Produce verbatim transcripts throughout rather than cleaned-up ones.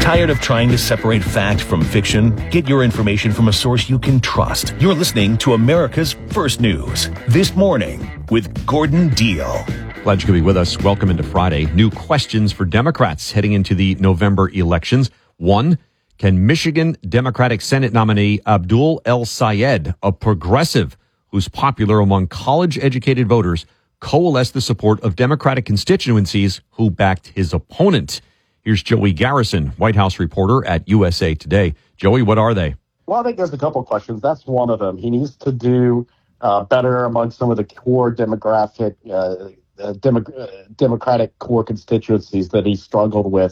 Tired of trying to separate fact from fiction? Get your information from a source you can trust. You're listening to America's First News This Morning with Gordon Deal. Glad you could be with us. Welcome into Friday. New questions for Democrats heading into the November elections. One, can Michigan Democratic Senate nominee Abdul El-Sayed, a progressive who's popular among college-educated voters, coalesce the support of Democratic constituencies who backed his opponent? Here's Joey Garrison, White House reporter at U S A Today. Joey, what are they? Well, I think there's a couple of questions. That's one of them. He needs to do uh, better among some of the core demographic, uh, uh, Demo- uh, Democratic core constituencies that he struggled with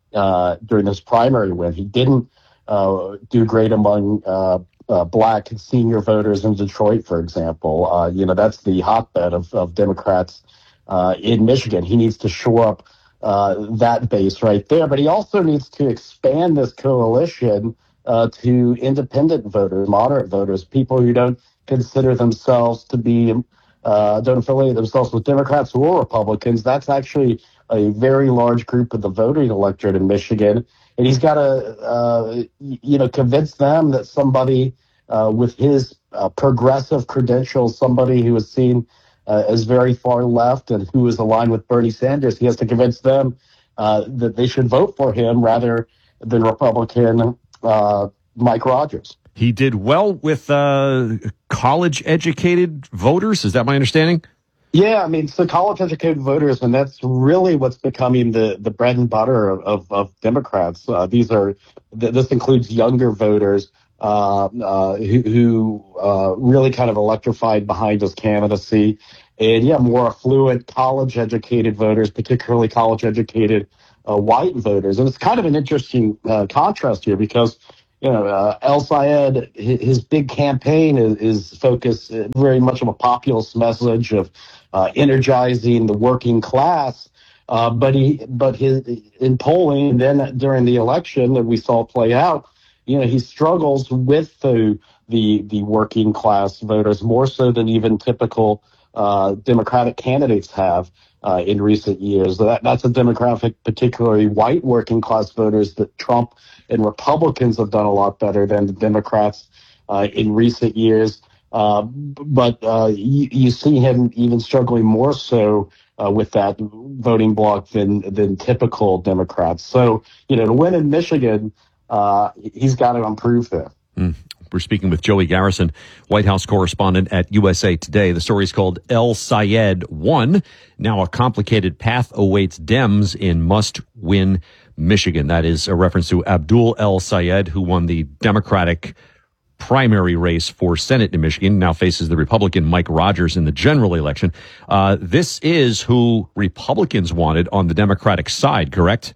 uh, during this primary win. He didn't uh, do great among uh, uh, black senior voters in Detroit, for example. Uh, you know, that's the hotbed of, of Democrats uh, in Michigan. He needs to shore up uh, that base right there. But he also needs to expand this coalition uh, to independent voters, moderate voters, people who don't consider themselves to be, uh, don't affiliate themselves with Democrats or Republicans. That's actually a very large group of the voting electorate in Michigan. And he's got to, uh, you know, convince them that somebody uh, with his uh, progressive credentials, somebody who is seen uh, as very far left and who is aligned with Bernie Sanders, he has to convince them uh, that they should vote for him rather than Republican uh, Mike Rogers. He did well with uh, college-educated voters. Is that my understanding? Yeah, I mean, so college-educated voters, and that's really what's becoming the, the bread and butter of, of, of Democrats. Uh, these are th- this includes younger voters uh, uh, who, who uh, really kind of electrified behind his candidacy, and yeah, more affluent college-educated voters, particularly college-educated uh, white voters. And it's kind of an interesting uh, contrast here because, you know, uh, El-Sayed, his big campaign is, is focused very much of a populist message of uh, energizing the working class. Uh, but he, but his in polling, and then during the election that we saw play out, you know, he struggles with the the, the working class voters more so than even typical uh, Democratic candidates have uh, in recent years. That, that's a demographic, particularly white working class voters, that Trump and Republicans have done a lot better than the Democrats uh, in recent years. Uh, but uh, you, you see him even struggling more so uh, with that voting bloc than than typical Democrats. So, you know, to win in Michigan, uh, he's got to improve there. Mm. We're speaking with Joey Garrison, White House correspondent at U S A Today. The story is called El-Sayed Won. Now a complicated path awaits Dems in must-win Michigan. That is a reference to Abdul El-Sayed, who won the Democratic primary race for Senate in Michigan, now faces the Republican Mike Rogers in the general election. Uh, this is who Republicans wanted on the Democratic side, correct?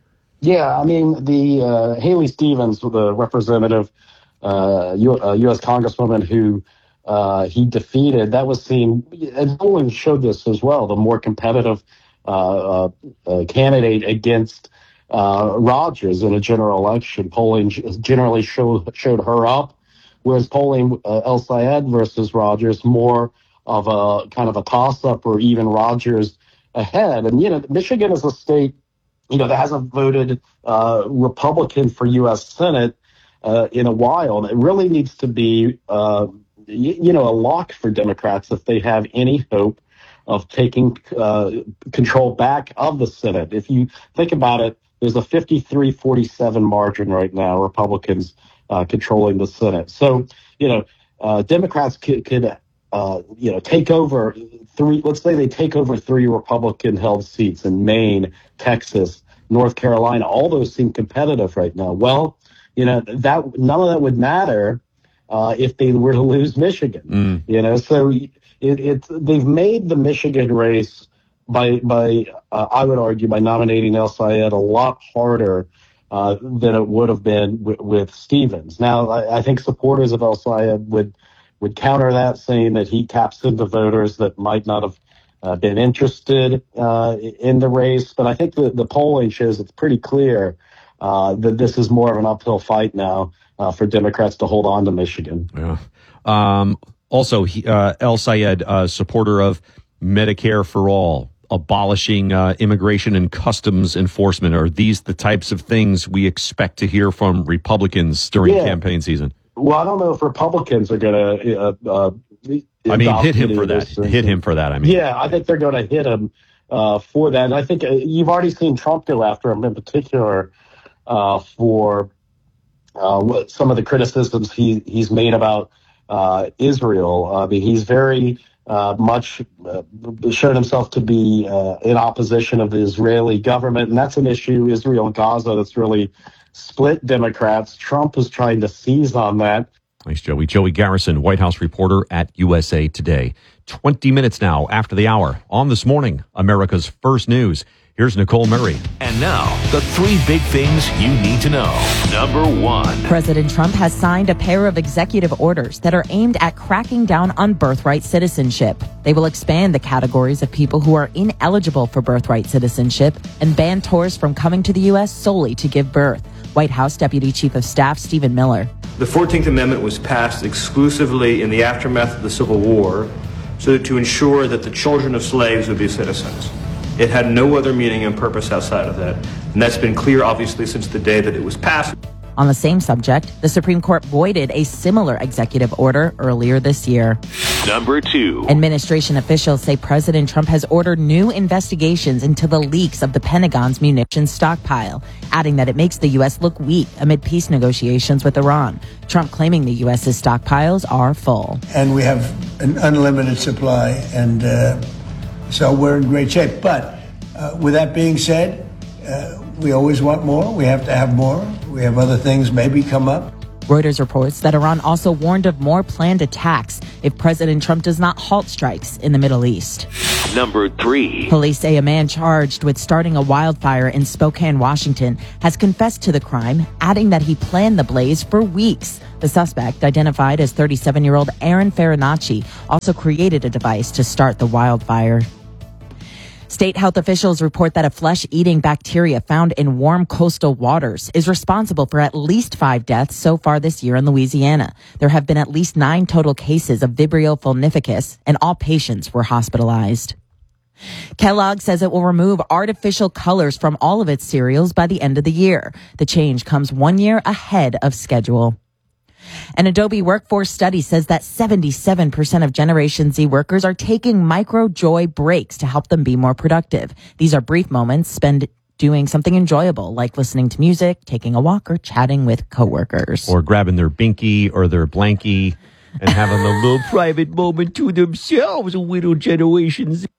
Yeah, I mean, the uh, Haley Stevens, the representative, uh, U- uh, U S Congresswoman who uh, he defeated, that was seen, and polling showed this as well, the more competitive uh, uh, uh, candidate against uh, Rogers in a general election. Polling generally showed, showed her up, whereas polling uh, El-Sayed versus Rogers more of a kind of a toss-up or even Rogers ahead. And, you know, Michigan is a state, you know, that hasn't voted uh, Republican for U S Senate uh, in a while. And it really needs to be, uh, you, you know, a lock for Democrats if they have any hope of taking uh, control back of the Senate. If you think about it, there's a fifty-three forty-seven margin right now, Republicans uh, controlling the Senate. So, you know, uh, Democrats could, could uh, you know, take over three, let's say they take over three Republican-held seats in Maine, Texas, North Carolina. All those seem competitive right now. Well, you know, that none of that would matter uh, if they were to lose Michigan. Mm. You know, so it, it they've made the Michigan race by by uh, I would argue by nominating El-Sayed a lot harder uh, than it would have been w- with Stevens. Now, I, I think supporters of El-Sayed would would counter that, saying that he taps into voters that might not have uh, been interested uh, in the race. But I think the, the polling shows it's pretty clear uh, that this is more of an uphill fight now uh, for Democrats to hold on to Michigan. Yeah. Um, also, he, uh, El-Sayed, uh, supporter of Medicare for all, abolishing uh, immigration and customs enforcement? Are these the types of things we expect to hear from Republicans during yeah. campaign season? Well, I don't know if Republicans are going to. Uh, uh, I mean, hit him for that. Hit him for that. I mean, yeah, I think they're going to hit him uh, for that. And I think uh, you've already seen Trump go after him in particular uh, for uh, what, some of the criticisms he he's made about uh, Israel. I mean, he's very uh, much uh, shown himself to be uh, in opposition of the Israeli government, and that's an issue, Israel-Gaza, that's really split Democrats. Trump is trying to seize on that. Thanks, Joey. Joey Garrison, White House reporter at U S A Today. twenty minutes now after the hour on This Morning, America's First News. Here's Nicole Murray. And now, the three big things you need to know. Number one. President Trump has signed a pair of executive orders that are aimed at cracking down on birthright citizenship. They will expand the categories of people who are ineligible for birthright citizenship and ban tourists from coming to the U S solely to give birth. White House Deputy Chief of Staff Stephen Miller. The fourteenth Amendment was passed exclusively in the aftermath of the Civil War so that to ensure that the children of slaves would be citizens. It had no other meaning and purpose outside of that. And that's been clear, obviously, since the day that it was passed. On the same subject, the Supreme Court voided a similar executive order earlier this year. Number two. Administration officials say President Trump has ordered new investigations into the leaks of the Pentagon's munitions stockpile, adding that it makes the U S look weak amid peace negotiations with Iran. Trump claiming the U S's stockpiles are full. And we have an unlimited supply, and uh, so we're in great shape. But uh, with that being said, uh, we always want more. We have to have more. We have other things maybe come up. Reuters reports that Iran also warned of more planned attacks if President Trump does not halt strikes in the Middle East. Number three. Police say a man charged with starting a wildfire in Spokane, Washington, has confessed to the crime, adding that he planned the blaze for weeks. The suspect, identified as thirty-seven-year-old Aaron Farinacci, also created a device to start the wildfire. State health officials report that a flesh-eating bacteria found in warm coastal waters is responsible for at least five deaths so far this year in Louisiana. There have been at least nine total cases of Vibrio vulnificus, and all patients were hospitalized. Kellogg says it will remove artificial colors from all of its cereals by the end of the year. The change comes one year ahead of schedule. An Adobe workforce study says that seventy-seven percent of Generation Z workers are taking micro-joy breaks to help them be more productive. These are brief moments spent doing something enjoyable, like listening to music, taking a walk, or chatting with coworkers. Or grabbing their binky or their blankie and having a little private moment to themselves, a little Generation Z.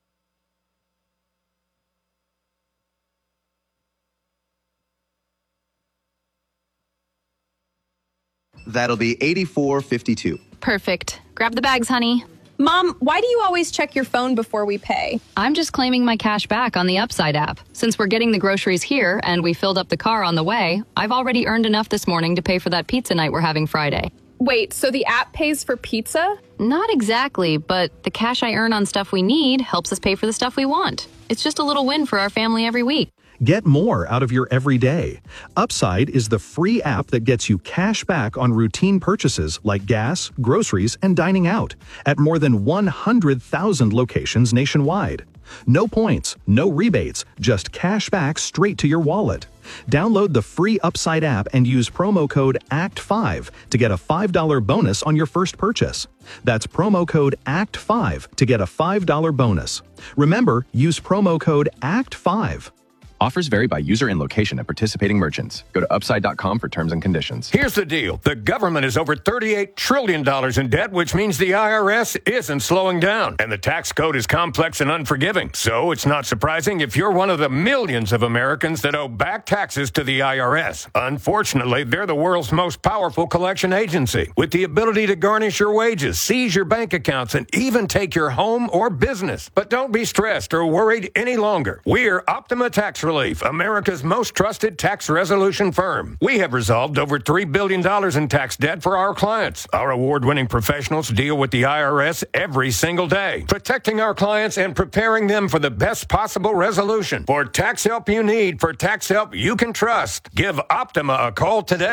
That'll be eighty-four fifty-two. Perfect. Grab the bags, honey. Mom, why do you always check your phone before we pay? I'm just claiming my cash back on the Upside app. Since we're getting the groceries here and we filled up the car on the way, I've already earned enough this morning to pay for that pizza night we're having Friday. Wait, so the app pays for pizza? Not exactly, but the cash I earn on stuff we need helps us pay for the stuff we want. It's just a little win for our family every week. Get more out of your everyday. Upside is the free app that gets you cash back on routine purchases like gas, groceries, and dining out at more than one hundred thousand locations nationwide. No points, no rebates, just cash back straight to your wallet. Download the free Upside app and use promo code A C T five to get a five dollars bonus on your first purchase. That's promo code A C T five to get a five dollars bonus. Remember, use promo code A C T five. Offers vary by user and location at participating merchants. Go to upside dot com for terms and conditions. Here's the deal. The government is over thirty-eight trillion dollars in debt, which means the I R S isn't slowing down. And the tax code is complex and unforgiving. So it's not surprising if you're one of the millions of Americans that owe back taxes to the I R S. Unfortunately, they're the world's most powerful collection agency, with the ability to garnish your wages, seize your bank accounts, and even take your home or business. But don't be stressed or worried any longer. We're Optima Tax Relief, America's most trusted tax resolution firm. We have resolved over three billion dollars in tax debt for our clients. Our award-winning professionals deal with the I R S every single day, protecting our clients and preparing them for the best possible resolution. For tax help you need, for tax help you can trust, give Optima a call today.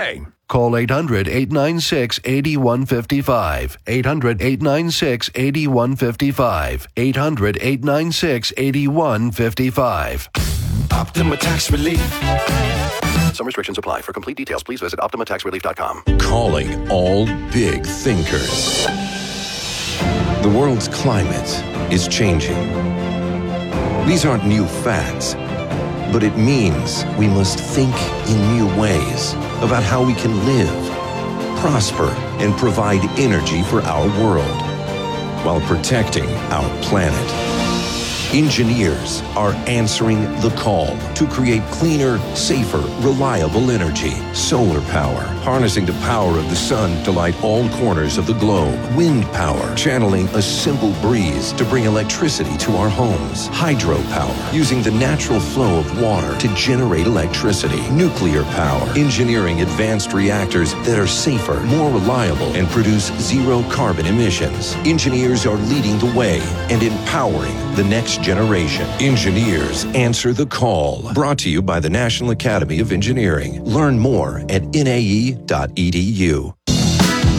Call eight hundred, eight nine six, eight one five five. eight hundred, eight nine six, eight one five five. eight hundred, eight nine six, eight one five five. Optima Tax Relief. Some restrictions apply. For complete details, please visit optima tax relief dot com. Calling all big thinkers. The world's climate is changing. These aren't new facts, but it means we must think in new ways about how we can live, prosper, and provide energy for our world while protecting our planet. Engineers are answering the call to create cleaner, safer, reliable energy. Solar power, harnessing the power of the sun to light all corners of the globe. Wind power, channeling a simple breeze to bring electricity to our homes. Hydropower, using the natural flow of water to generate electricity. Nuclear power, engineering advanced reactors that are safer, more reliable, and produce zero carbon emissions. Engineers are leading the way and empowering the next generation. Engineers answer the call. Brought to you by the National Academy of Engineering. Learn more at N A E dot E D U.